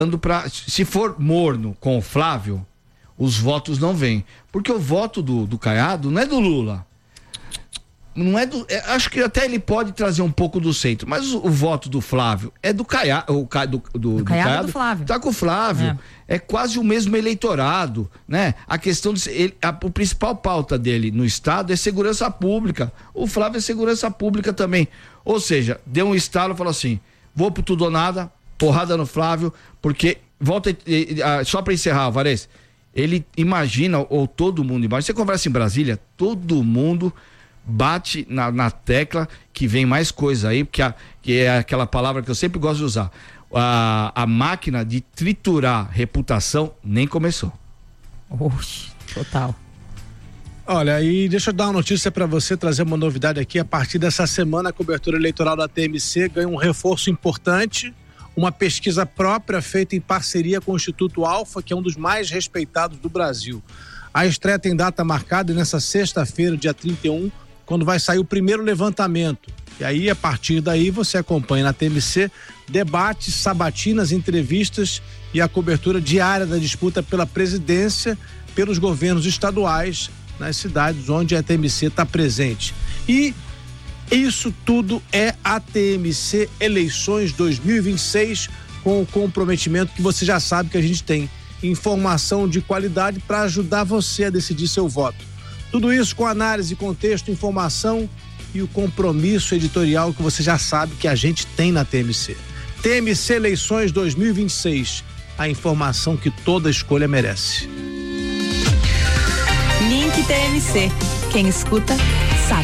se for morno com o Flávio, os votos não vêm. Porque o voto do Caiado não é do Lula. Não é do. Acho que até ele pode trazer um pouco do centro, mas o voto do Flávio é do Caiado. Do Caiado do Flávio. Tá com o Flávio. É quase o mesmo eleitorado, né? A questão o principal pauta dele no estado é segurança pública. O Flávio é segurança pública também. Ou seja, deu um estalo e falou assim: vou pro tudo ou nada, porrada no Flávio, porque só para encerrar, Varese, ele imagina, ou todo mundo imagina, você conversa em Brasília, todo mundo bate na tecla que vem mais coisa aí, que é aquela palavra que eu sempre gosto de usar. A máquina de triturar reputação nem começou. Oxe, total. Olha, e deixa eu dar uma notícia para você, trazer uma novidade aqui. A partir dessa semana, a cobertura eleitoral da TMC ganha um reforço importante, uma pesquisa própria feita em parceria com o Instituto Alfa, que é um dos mais respeitados do Brasil. A estreia tem data marcada nessa sexta-feira, dia 31, quando vai sair o primeiro levantamento. E aí, a partir daí, você acompanha na TMC debates, sabatinas, entrevistas e a cobertura diária da disputa pela presidência, pelos governos estaduais, nas cidades onde a TMC está presente. E isso tudo é a TMC Eleições 2026, com o comprometimento que você já sabe que a gente tem. Informação de qualidade para ajudar você a decidir seu voto. Tudo isso com análise, contexto, informação e o compromisso editorial que você já sabe que a gente tem na TMC. TMC Eleições 2026, a informação que toda escolha merece. Link TMC, quem escuta sabe.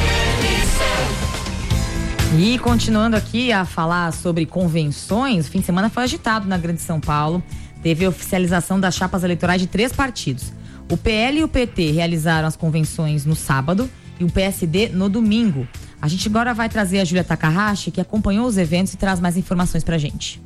E continuando aqui a falar sobre convenções, o fim de semana foi agitado na Grande São Paulo. Teve a oficialização das chapas eleitorais de 3 partidos. O PL e o PT realizaram as convenções no sábado e o PSD no domingo. A gente agora vai trazer a Júlia Takahashi, que acompanhou os eventos e traz mais informações pra gente.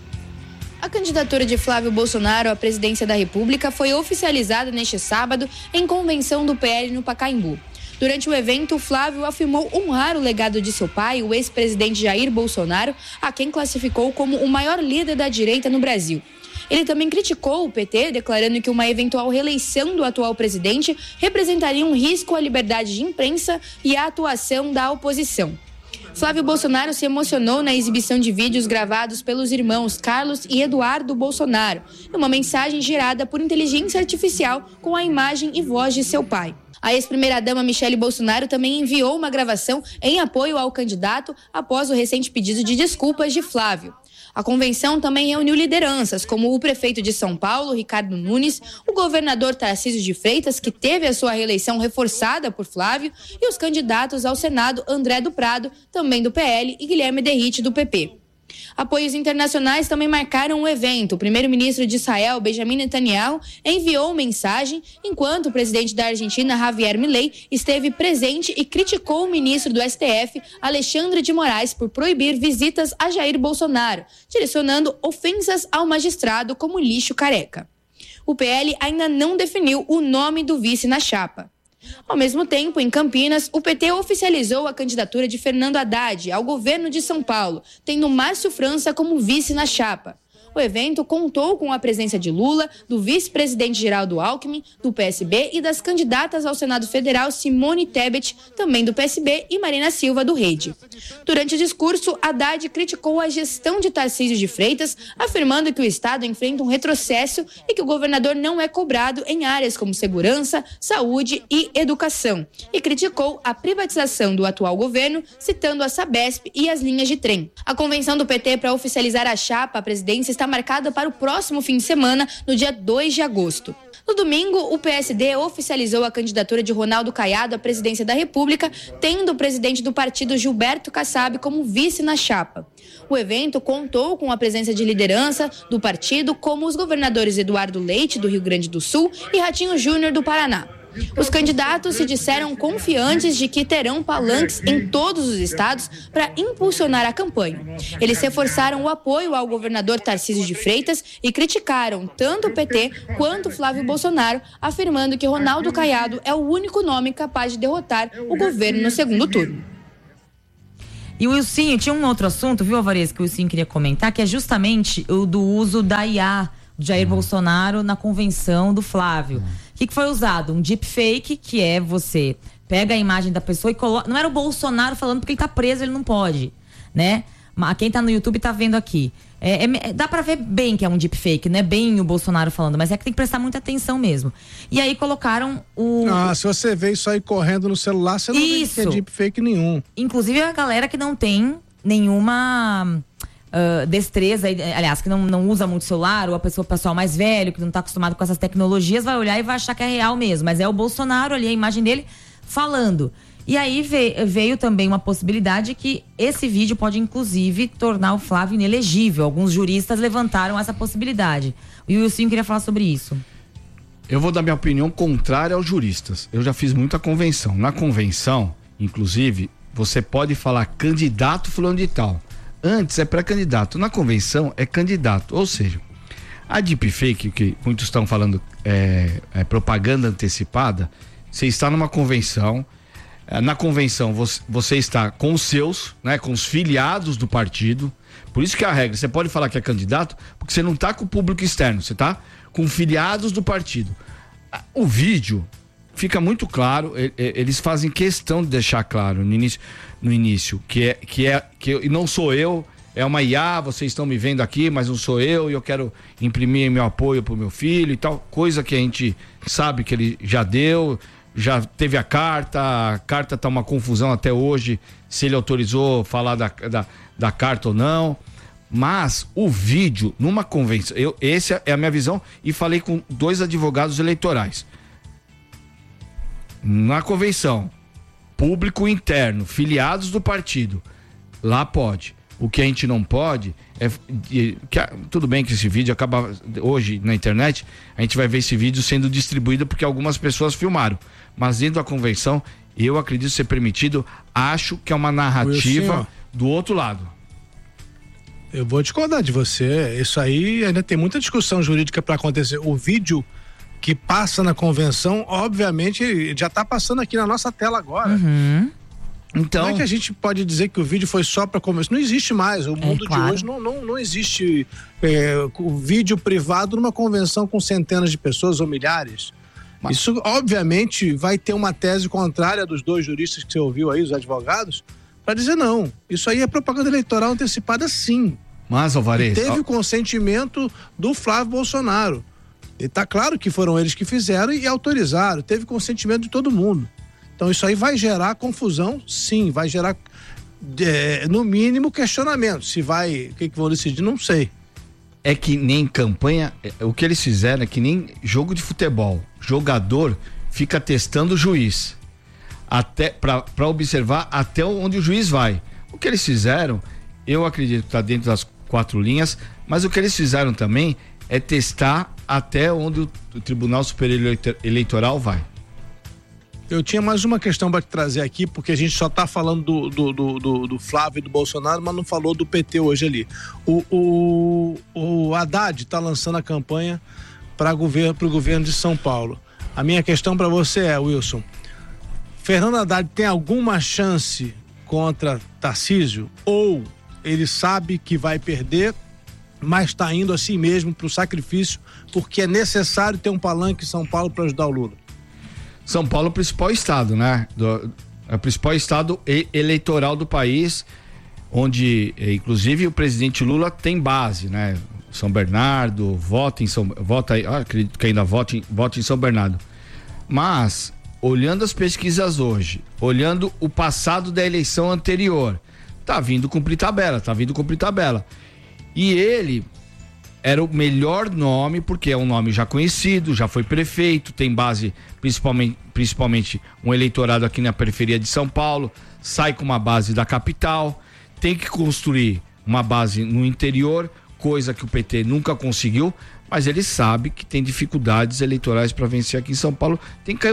A candidatura de Flávio Bolsonaro à presidência da República foi oficializada neste sábado em convenção do PL no Pacaembu. Durante o evento, Flávio afirmou honrar o legado de seu pai, o ex-presidente Jair Bolsonaro, a quem classificou como o maior líder da direita no Brasil. Ele também criticou o PT, declarando que uma eventual reeleição do atual presidente representaria um risco à liberdade de imprensa e à atuação da oposição. Flávio Bolsonaro se emocionou na exibição de vídeos gravados pelos irmãos Carlos e Eduardo Bolsonaro, uma mensagem gerada por inteligência artificial com a imagem e voz de seu pai. A ex-primeira-dama Michele Bolsonaro também enviou uma gravação em apoio ao candidato após o recente pedido de desculpas de Flávio. A convenção também reuniu lideranças, como o prefeito de São Paulo, Ricardo Nunes, o governador Tarcísio de Freitas, que teve a sua reeleição reforçada por Flávio, e os candidatos ao Senado André do Prado, também do PL, e Guilherme Derrite, do PP. Apoios internacionais também marcaram o evento. O primeiro-ministro de Israel, Benjamin Netanyahu, enviou mensagem, enquanto o presidente da Argentina, Javier Milei, esteve presente e criticou o ministro do STF, Alexandre de Moraes, por proibir visitas a Jair Bolsonaro, direcionando ofensas ao magistrado como lixo careca. O PL ainda não definiu o nome do vice na chapa. Ao mesmo tempo, em Campinas, o PT oficializou a candidatura de Fernando Haddad ao governo de São Paulo, tendo Márcio França como vice na chapa. O evento contou com a presença de Lula, do vice-presidente Geraldo Alckmin, do PSB e das candidatas ao Senado Federal Simone Tebet, também do PSB, e Marina Silva, do Rede. Durante o discurso, Haddad criticou a gestão de Tarcísio de Freitas, afirmando que o Estado enfrenta um retrocesso e que o governador não é cobrado em áreas como segurança, saúde e educação, e criticou a privatização do atual governo, citando a Sabesp e as linhas de trem. A convenção do PT para oficializar a chapa à presidência está marcada para o próximo fim de semana, no dia 2 de agosto. No domingo, o PSD oficializou a candidatura de Ronaldo Caiado à presidência da República, tendo o presidente do partido Gilberto Kassab como vice na chapa. O evento contou com a presença de liderança do partido, como os governadores Eduardo Leite, do Rio Grande do Sul, e Ratinho Júnior, do Paraná. Os candidatos se disseram confiantes de que terão palanques em todos os estados para impulsionar a campanha. Eles reforçaram o apoio ao governador Tarcísio de Freitas e criticaram tanto o PT quanto Flávio Bolsonaro, afirmando que Ronaldo Caiado é o único nome capaz de derrotar o governo no segundo turno. E o Wilson, tinha um outro assunto, viu, Alvarez, que o Wilson queria comentar, que é justamente o do uso da IA, de Jair Bolsonaro, na convenção do Flávio. O que foi usado? Um deepfake, que é você pega a imagem da pessoa e coloca... Não era o Bolsonaro falando porque ele tá preso, ele não pode, né? Quem tá no YouTube tá vendo aqui. Dá pra ver bem que é um deepfake, não é bem o Bolsonaro falando, mas é que tem que prestar muita atenção mesmo. E aí colocaram se você vê isso aí correndo no celular, você não vê que é deepfake nenhum. Inclusive a galera que não tem nenhuma destreza, aliás, que não usa muito celular, ou o pessoal mais velho, que não tá acostumado com essas tecnologias, vai olhar e vai achar que é real mesmo. Mas é o Bolsonaro ali, a imagem dele, falando. E aí veio também uma possibilidade que esse vídeo pode, inclusive, tornar o Flávio inelegível. Alguns juristas levantaram essa possibilidade. E o Wilson queria falar sobre isso. Eu vou dar minha opinião contrária aos juristas. Eu já fiz muita convenção. Na convenção, inclusive, você pode falar candidato fulano de tal. Antes é pré-candidato. Na convenção é candidato. Ou seja, a deepfake, que muitos estão falando é propaganda antecipada, você está numa convenção. Na convenção você está com os seus, né, com os filiados do partido. Por isso que a regra, você pode falar que é candidato, porque você não está com o público externo, você está com filiados do partido. O vídeo fica muito claro, eles fazem questão de deixar claro no início que não sou eu, é uma IA, vocês estão me vendo aqui, mas não sou eu, e eu quero imprimir meu apoio pro meu filho e tal, coisa que a gente sabe que ele já deu. Já teve a carta tá uma confusão até hoje, se ele autorizou falar da carta ou não. Mas o vídeo, numa convenção, essa é a minha visão, e falei com 2 advogados eleitorais. Na convenção, público interno, filiados do partido, lá pode. O que a gente não pode tudo bem que esse vídeo acaba hoje na internet, a gente vai ver esse vídeo sendo distribuído porque algumas pessoas filmaram, mas dentro da convenção eu acredito ser permitido. Acho que é uma narrativa do outro lado. Eu vou discordar de você, isso aí ainda tem muita discussão jurídica para acontecer. O vídeo que passa na convenção, obviamente já está passando aqui na nossa tela agora. Então, como é que a gente pode dizer que o vídeo foi só para convenção? Não existe mais. O mundo de hoje não existe o vídeo privado numa convenção com centenas de pessoas ou milhares. Mas isso, obviamente, vai ter uma tese contrária dos 2 juristas que você ouviu aí, os advogados, para dizer não. Isso aí é propaganda eleitoral antecipada, sim. Mas, Alvarez, teve o consentimento do Flávio Bolsonaro. E tá claro que foram eles que fizeram e autorizaram. Teve consentimento de todo mundo. Então isso aí vai gerar confusão, sim, vai gerar no mínimo questionamento. Se vai, o que vão decidir, não sei. É que nem campanha, o que eles fizeram é que nem jogo de futebol. Jogador fica testando o juiz até para observar até onde o juiz vai. O que eles fizeram, eu acredito que está dentro das 4 linhas, mas o que eles fizeram também é testar até onde o Tribunal Superior Eleitoral vai. Eu tinha mais uma questão para te trazer aqui, porque a gente só está falando do Flávio e do Bolsonaro, mas não falou do PT hoje ali. O Haddad está lançando a campanha para o governo de São Paulo. A minha questão para você é, Wilson, Fernando Haddad tem alguma chance contra Tarcísio? Ou ele sabe que vai perder, mas está indo assim mesmo para o sacrifício, porque é necessário ter um palanque em São Paulo para ajudar o Lula? São Paulo é o principal estado, né? É o principal estado eleitoral do país, onde, inclusive, o presidente Lula tem base, né? São Bernardo, acredito que ainda vota em São Bernardo. Mas, olhando as pesquisas hoje, olhando o passado da eleição anterior, tá vindo cumprir tabela. E ele era o melhor nome, porque é um nome já conhecido, já foi prefeito, tem base, principalmente um eleitorado aqui na periferia de São Paulo, sai com uma base da capital, tem que construir uma base no interior, coisa que o PT nunca conseguiu, mas ele sabe que tem dificuldades eleitorais para vencer aqui em São Paulo. Tem que cair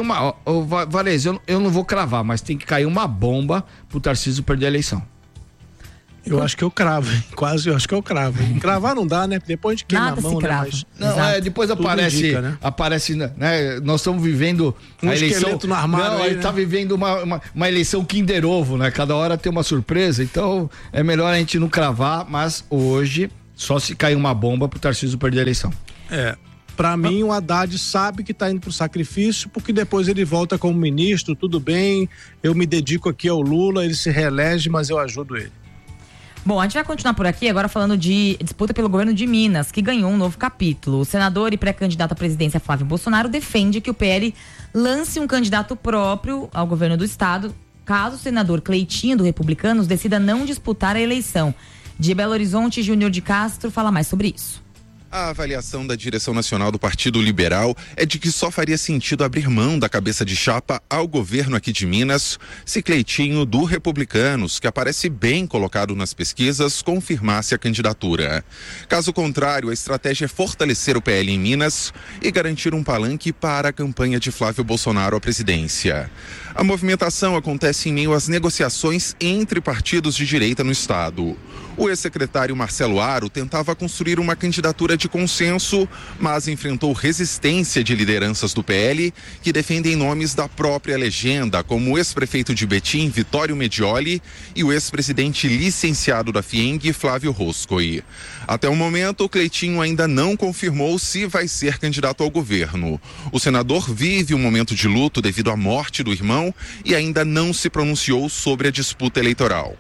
Varese, eu não vou cravar, mas tem que cair uma bomba pro Tarcísio perder a eleição. Eu acho que eu cravo, hein? Quase, eu acho que eu cravo. Cravar não dá, né? Depois a gente queima a mão, né? Mas... Não, depois aparece, indica, né? né? Nós estamos vivendo a eleição no armário. Não, ele tá vivendo uma eleição Kinder Ovo, né? Cada hora tem uma surpresa, então é melhor a gente não cravar, mas hoje só se cair uma bomba pro Tarcísio perder a eleição. Pra mim, o Haddad sabe que tá indo pro sacrifício, porque depois ele volta como ministro, tudo bem, eu me dedico aqui ao Lula, ele se reelege, mas eu ajudo ele. Bom, a gente vai continuar por aqui agora falando de disputa pelo governo de Minas, que ganhou um novo capítulo. O senador e pré-candidato à presidência Flávio Bolsonaro defende que o PL lance um candidato próprio ao governo do estado, caso o senador Cleitinho do Republicanos decida não disputar a eleição. De Belo Horizonte, Júnior de Castro fala mais sobre isso. A avaliação da direção nacional do Partido Liberal é de que só faria sentido abrir mão da cabeça de chapa ao governo aqui de Minas se Cleitinho do Republicanos, que aparece bem colocado nas pesquisas, confirmasse a candidatura. Caso contrário, a estratégia é fortalecer o PL em Minas e garantir um palanque para a campanha de Flávio Bolsonaro à presidência. A movimentação acontece em meio às negociações entre partidos de direita no estado. O ex-secretário Marcelo Aro tentava construir uma candidatura de consenso, mas enfrentou resistência de lideranças do PL que defendem nomes da própria legenda, como o ex-prefeito de Betim, Vitório Medioli, e o ex-presidente licenciado da FIENG, Flávio Roscoe. Até o momento, o Cleitinho ainda não confirmou se vai ser candidato ao governo. O senador vive um momento de luto devido à morte do irmão e ainda não se pronunciou sobre a disputa eleitoral.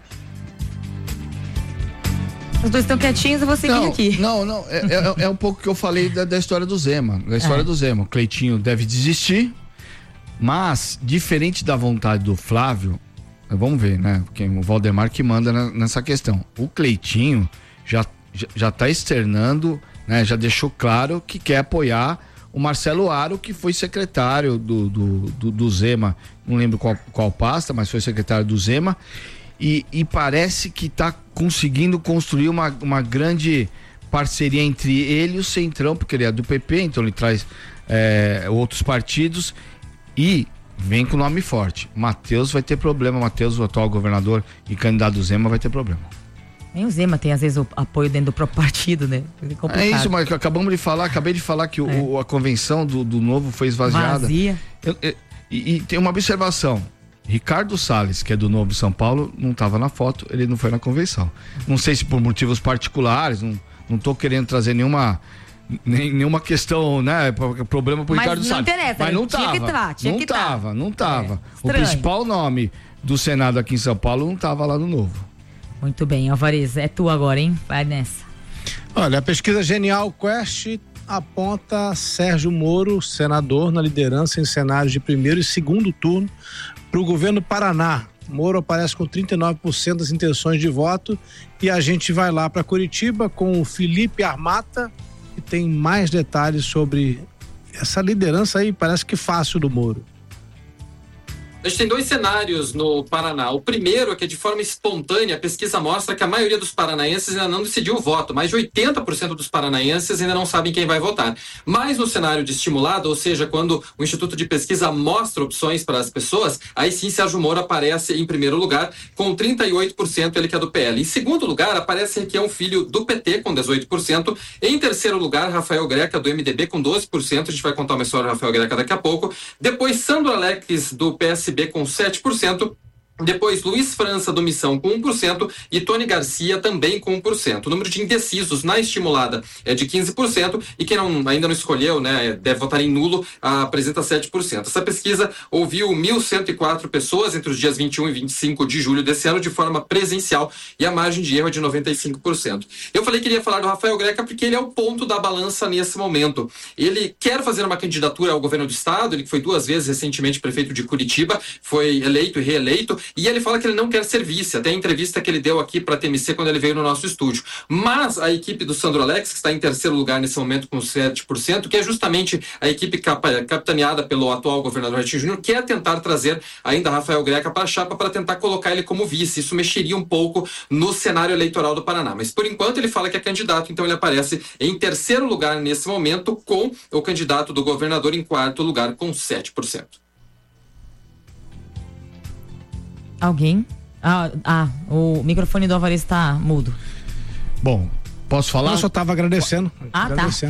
Os dois estão quietinhos, eu vou seguir aqui. Não, é um pouco que eu falei da história do Zema. Da história do Zema. O Cleitinho deve desistir, mas, diferente da vontade do Flávio, vamos ver, né? Porque o Valdemar que manda nessa questão. O Cleitinho já tá externando, né? Já deixou claro que quer apoiar o Marcelo Aro, que foi secretário do Zema. Não lembro qual pasta, mas foi secretário do Zema. E parece que está conseguindo construir uma grande parceria entre ele e o Centrão, porque ele é do PP, então ele traz outros partidos e vem com nome forte. Matheus vai ter problema, Matheus, o atual governador e candidato do Zema, vai ter problema. Nem o Zema tem, às vezes, o apoio dentro do próprio partido, né? É isso, mas acabei de falar que a convenção do Novo foi esvaziada. Vazia. E tem uma observação. Ricardo Salles, que é do Novo São Paulo, não estava na foto, ele não foi na convenção. Não sei se por motivos particulares, não tô querendo trazer nenhuma questão, né, problema pro Ricardo Salles. Mas não tava. Não tava. O principal nome do Senado aqui em São Paulo não tava lá no Novo. Muito bem, Alvarez, é tu agora, hein? Vai nessa. Olha, a pesquisa Genial Quest aponta Sérgio Moro, senador, na liderança em cenários de primeiro e segundo turno para o governo do Paraná. Moro aparece com 39% das intenções de voto e a gente vai lá para Curitiba com o Felipe Armata, que tem mais detalhes sobre essa liderança aí, parece que fácil do Moro. A gente tem dois cenários no Paraná. O primeiro é que, de forma espontânea, a pesquisa mostra que a maioria dos paranaenses ainda não decidiu o voto. Mais de 80% dos paranaenses ainda não sabem quem vai votar. Mas no cenário de estimulado, ou seja, quando o Instituto de Pesquisa mostra opções para as pessoas, aí sim Sérgio Moro aparece em primeiro lugar, com 38%, ele que é do PL. Em segundo lugar, aparece Requião Filho, do PT, com 18%. Em terceiro lugar, Rafael Greca, do MDB, com 12%. A gente vai contar uma história do Rafael Greca daqui a pouco. Depois, Sandro Alex, do PSB, com 7%. Depois, Luiz França, do Missão, com 1%, e Tony Garcia também com 1%. O número de indecisos na estimulada é de 15%, e quem ainda não escolheu, né, deve votar em nulo, apresenta 7%. Essa pesquisa ouviu 1.104 pessoas entre os dias 21 e 25 de julho desse ano, de forma presencial, e a margem de erro é de 95%. Eu falei que iria falar do Rafael Greca porque ele é o ponto da balança nesse momento. Ele quer fazer uma candidatura ao governo do estado, ele que foi 2 vezes recentemente prefeito de Curitiba, foi eleito e reeleito, e ele fala que ele não quer ser vice, até a entrevista que ele deu aqui para a TMC quando ele veio no nosso estúdio. Mas a equipe do Sandro Alex, que está em terceiro lugar nesse momento com 7%, que é justamente a equipe capitaneada pelo atual governador Ratinho Júnior, quer tentar trazer ainda Rafael Greca para a chapa para tentar colocar ele como vice. Isso mexeria um pouco no cenário eleitoral do Paraná. Mas por enquanto ele fala que é candidato, então ele aparece em terceiro lugar nesse momento, com o candidato do governador em quarto lugar com 7%. Alguém? O microfone do Alvarez está mudo. Bom, posso falar? Eu só estava agradecendo. Tá.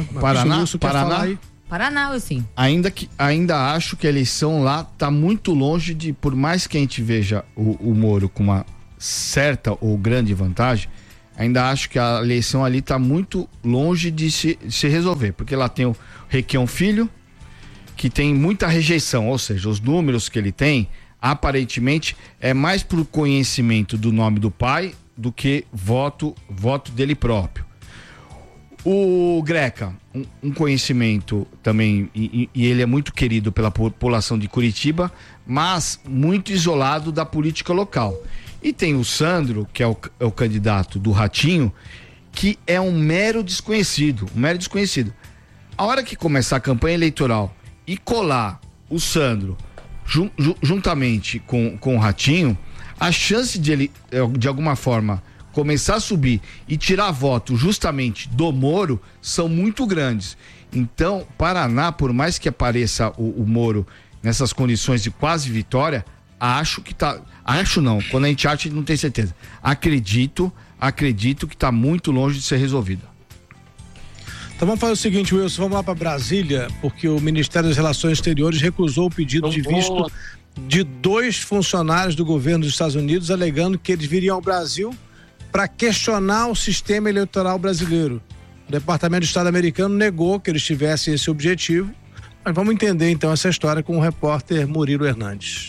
Paraná, sim. Ainda acho que a eleição lá está muito longe de, por mais que a gente veja o Moro com uma certa ou grande vantagem, ainda acho que a eleição ali está muito longe de se resolver, porque lá tem o Requião Filho, que tem muita rejeição, ou seja, os números que ele tem, aparentemente, é mais por conhecimento do nome do pai do que voto dele próprio. O Greca, um conhecimento também, e ele é muito querido pela população de Curitiba, mas muito isolado da política local. E tem o Sandro, que é o candidato do Ratinho, que é um mero desconhecido. A hora que começar a campanha eleitoral e colar o Sandro juntamente com o Ratinho, a chance de ele, de alguma forma, começar a subir e tirar voto justamente do Moro são muito grandes. Então, Paraná, por mais que apareça o Moro nessas condições de quase vitória, quando a gente acha, a gente não tem certeza. Acredito que está muito longe de ser resolvida. Então vamos fazer o seguinte, Wilson, vamos lá para Brasília, porque o Ministério das Relações Exteriores recusou o pedido de visto de 2 funcionários do governo dos Estados Unidos, alegando que eles viriam ao Brasil para questionar o sistema eleitoral brasileiro. O Departamento de Estado americano negou que eles tivessem esse objetivo, mas vamos entender então essa história com o repórter Murilo Hernandes.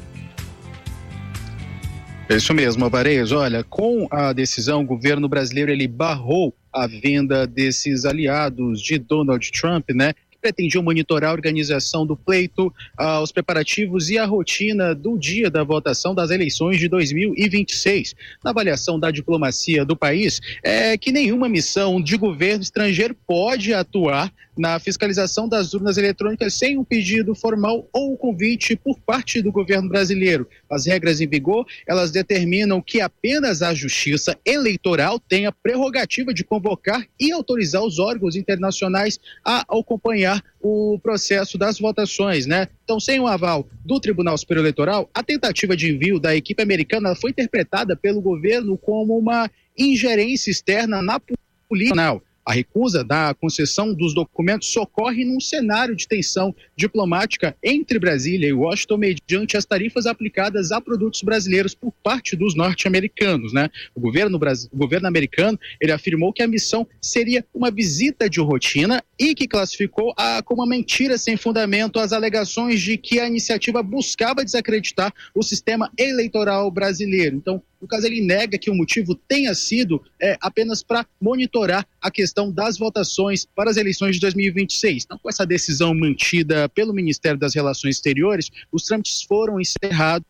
É isso mesmo, Alvarez. Olha, com a decisão, o governo brasileiro ele barrou a vinda desses aliados de Donald Trump, né? Pretendiam monitorar a organização do pleito, os preparativos e a rotina do dia da votação das eleições de 2026. Na avaliação da diplomacia do país, é que nenhuma missão de governo estrangeiro pode atuar na fiscalização das urnas eletrônicas sem um pedido formal ou convite por parte do governo brasileiro. As regras em vigor, elas determinam que apenas a Justiça Eleitoral tem a prerrogativa de convocar e autorizar os órgãos internacionais a acompanhar o processo das votações, né? Então, sem o aval do Tribunal Superior Eleitoral, a tentativa de envio da equipe americana foi interpretada pelo governo como uma ingerência externa na política nacional. A recusa da concessão dos documentos socorre num cenário de tensão diplomática entre Brasília e Washington mediante as tarifas aplicadas a produtos brasileiros por parte dos norte-americanos, né? O governo americano, ele afirmou que a missão seria uma visita de rotina e que classificou como uma mentira sem fundamento as alegações de que a iniciativa buscava desacreditar o sistema eleitoral brasileiro. Então, no caso, ele nega que o motivo tenha sido apenas para monitorar a questão das votações para as eleições de 2026. Então, com essa decisão mantida pelo Ministério das Relações Exteriores, os trâmites foram encerrados,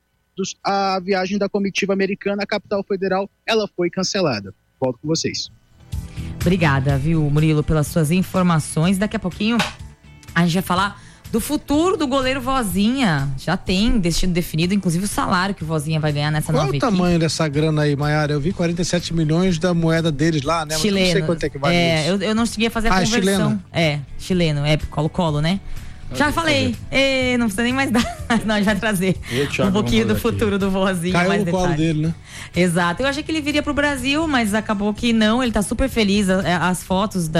a viagem da comitiva americana à capital federal, ela foi cancelada. Volto com vocês. Obrigada, viu, Murilo, pelas suas informações. Daqui a pouquinho a gente vai falar do futuro do goleiro Vozinha. Já tem destino definido, inclusive o salário que o Vozinha vai ganhar nessa nova equipe. Qual o tamanho dessa grana aí, Maiara? Eu vi 47 milhões da moeda deles lá, né? Chileno. Mas não sei quanto é que vale isso. Eu não cheguei a fazer a conversão. Chileno. Colo-colo, né? Já falei. Não precisa nem mais dar. Não, a gente vai trazer um pouquinho do futuro do Vozinha. Caiu mais no colo dele, né? Exato. Eu achei que ele viria pro Brasil, mas acabou que não. Ele tá super feliz. As fotos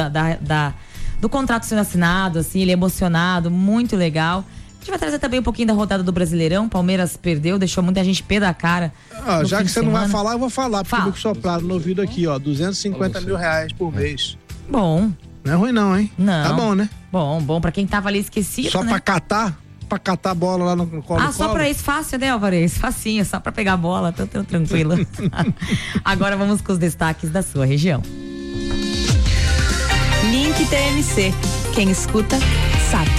do contrato sendo assinado, assim, ele é emocionado, muito legal. A gente vai trazer também um pouquinho da rodada do Brasileirão. Palmeiras perdeu, deixou muita gente pé da cara. Já que você não vai falar, eu vou falar, porque eu sopraram no ouvido aqui, ó, 250 mil reais por mês. Bom. Não é ruim não, hein? Não. Tá bom, né? Bom, pra quem tava ali esquecido, só, né? Pra catar a bola lá no colo. Só pra isso, fácil, né, Alvarez? Facinho, só pra pegar a bola, tô tranquilo. Agora vamos com os destaques da sua região. Link TMC. Quem escuta, sabe.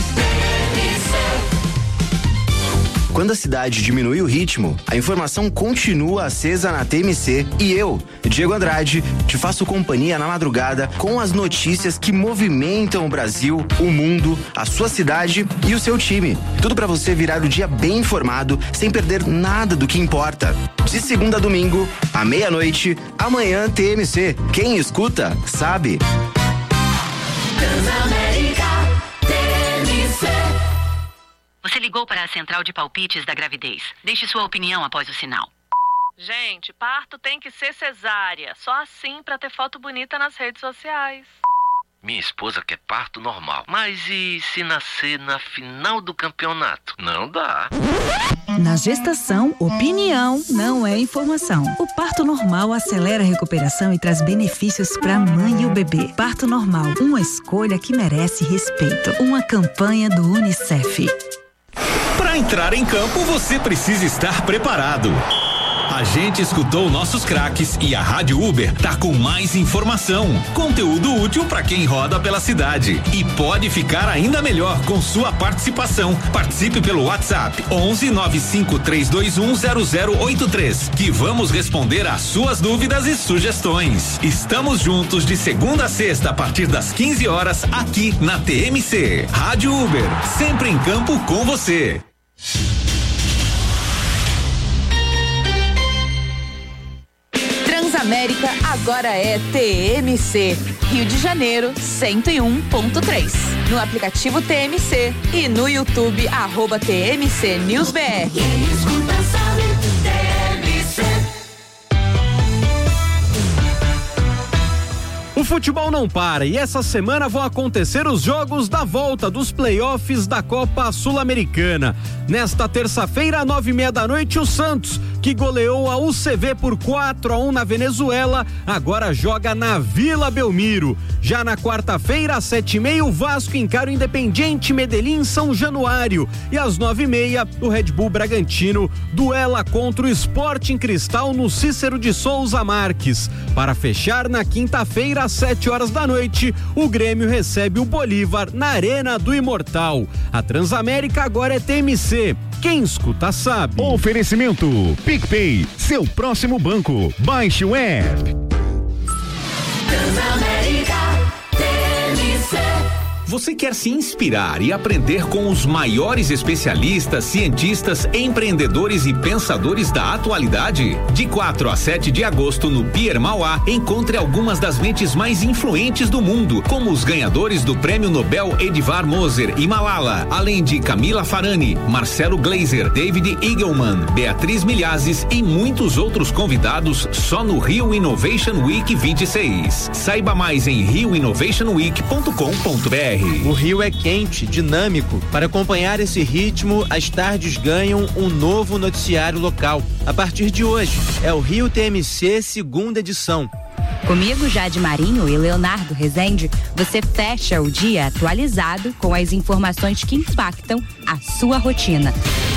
Quando a cidade diminui o ritmo, a informação continua acesa na TMC e eu, Diego Andrade, te faço companhia na madrugada com as notícias que movimentam o Brasil, o mundo, a sua cidade e o seu time. Tudo pra você virar o dia bem informado, sem perder nada do que importa. De segunda a domingo, à meia-noite, amanhã TMC. Quem escuta, sabe. Você ligou para a central de palpites da gravidez. Deixe sua opinião após o sinal. Gente, parto tem que ser cesárea. Só assim pra ter foto bonita nas redes sociais. Minha esposa quer parto normal. Mas e se nascer na final do campeonato? Não dá. Na gestação, opinião não é informação. O parto normal acelera a recuperação e traz benefícios para a mãe e o bebê. Parto normal, uma escolha que merece respeito. Uma campanha do UNICEF. Para entrar em campo, você precisa estar preparado. A gente escutou nossos craques e a Rádio Uber tá com mais informação, conteúdo útil para quem roda pela cidade e pode ficar ainda melhor com sua participação. Participe pelo WhatsApp 11 95321 0083 que vamos responder às suas dúvidas e sugestões. Estamos juntos de segunda a sexta a partir das 15 horas aqui na TMC. Rádio Uber, sempre em campo com você. Transamérica agora é TMC, Rio de Janeiro 101.3. No aplicativo TMC e no YouTube @TMC News BR. O futebol não para e essa semana vão acontecer os jogos da volta dos playoffs da Copa Sul-Americana. Nesta terça-feira, 9:30 da noite, o Santos, que goleou a UCV por 4-1 na Venezuela, agora joga na Vila Belmiro. Já na quarta-feira, às 7:30, o Vasco encara o Independiente Medellín São Januário. E às 9:30, o Red Bull Bragantino duela contra o Sporting Cristal no Cícero de Souza Marques. Para fechar, na quinta-feira, às 7 da noite, o Grêmio recebe o Bolívar na Arena do Imortal. A Transamérica agora é TMC. Quem escuta sabe. Oferecimento PicPay, seu próximo banco. Baixe o app. Transamérica TMC. Você quer se inspirar e aprender com os maiores especialistas, cientistas, empreendedores e pensadores da atualidade? De 4 a 7 de agosto no Pier Mauá, encontre algumas das mentes mais influentes do mundo, como os ganhadores do Prêmio Nobel Edvard Moser e Malala, além de Camila Farani, Marcelo Gleiser, David Eagleman, Beatriz Milhazes e muitos outros convidados só no Rio Innovation Week 26. Saiba mais em rioinnovationweek.com.br. O Rio é quente, dinâmico. Para acompanhar esse ritmo, as tardes ganham um novo noticiário local. A partir de hoje, é o Rio TMC, segunda edição. Comigo, Jade Marinho e Leonardo Rezende, você fecha o dia atualizado com as informações que impactam a sua rotina.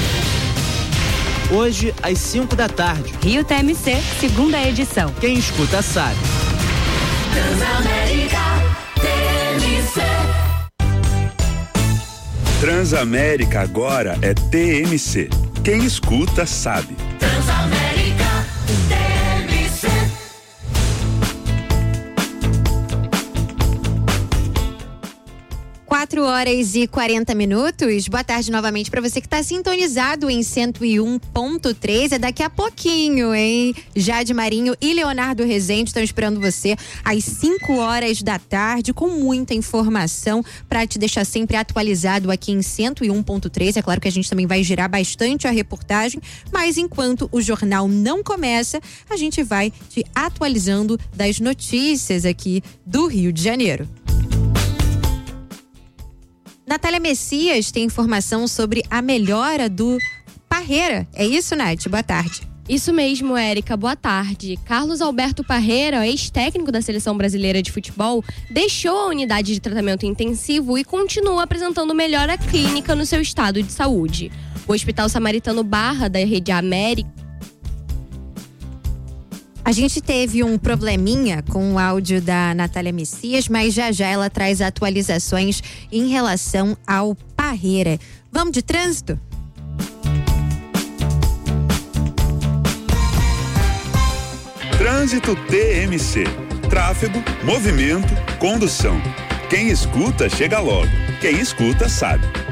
Hoje, às 5 da tarde. Rio TMC, segunda edição. Quem escuta sabe. Transamérica TMC. Transamérica agora é TMC. Quem escuta sabe. Transamérica TMC. Quatro horas e 40 minutos. Boa tarde novamente para você que está sintonizado em 101.3. É daqui a pouquinho, hein? Jade Marinho e Leonardo Rezende estão esperando você às 5 horas da tarde com muita informação para te deixar sempre atualizado aqui em 101.3. É claro que a gente também vai girar bastante a reportagem, mas enquanto o jornal não começa, a gente vai te atualizando das notícias aqui do Rio de Janeiro. Natália Messias tem informação sobre a melhora do Parreira. É isso, Nath? Boa tarde. Isso mesmo, Érica. Boa tarde. Carlos Alberto Parreira, ex-técnico da Seleção Brasileira de Futebol, deixou a unidade de tratamento intensivo e continua apresentando melhora clínica no seu estado de saúde. O Hospital Samaritano Barra, da Rede América, a gente teve um probleminha com o áudio da Natália Messias, mas já ela traz atualizações em relação ao Parreira. Vamos de trânsito? Trânsito TMC. Tráfego, movimento, condução. Quem escuta chega logo. Quem escuta sabe.